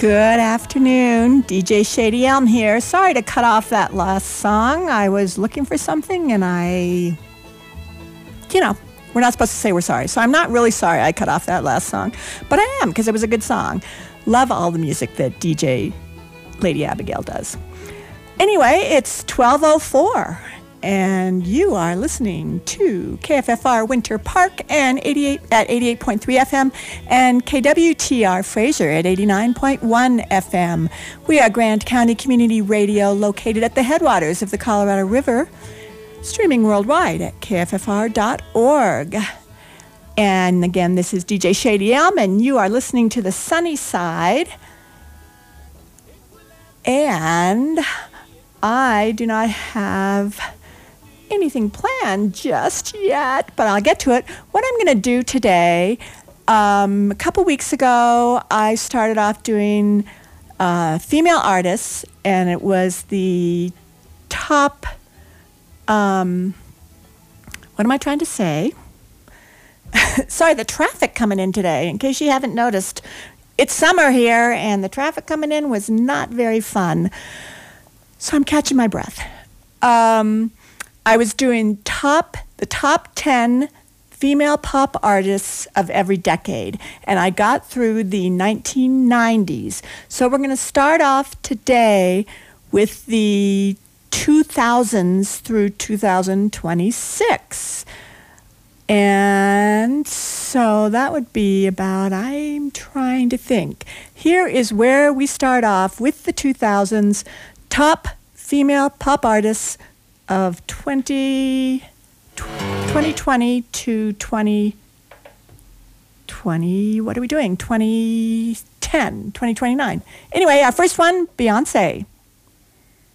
Good afternoon, DJ Shady Elm here. Sorry to cut off that last song. I was looking for something and we're not supposed to say we're sorry. So I'm not really sorry I cut off that last song, but I am because it was a good song. Love all the music that DJ Lady Abigail does. Anyway, it's 12:04 and you are listening to KFFR Winter Park and 88.3 FM and KWTR Fraser at 89.1 FM. We are Grand County Community Radio located at the headwaters of the Colorado River, streaming worldwide at kffr.org. And again, this is DJ Shady Elm and you are listening to the Sunny Side. And I do not have anything planned just yet, but I'll get to it. What I'm going to do today, a couple weeks ago, I started off doing female artists, and it was the top, what am I trying to say? Sorry, the traffic coming in today, in case you haven't noticed. It's summer here, and the traffic coming in was not very fun. So I'm catching my breath. I was doing the top 10 female pop artists of every decade, and I got through the 1990s. So we're going to start off today with the 2000s through 2026. And so that would be about, I'm trying to think. Here is where we start off with the 2000s top female pop artists of 2020 to 2020, what are we doing? 2010, 2029. Anyway, our first one, Beyonce.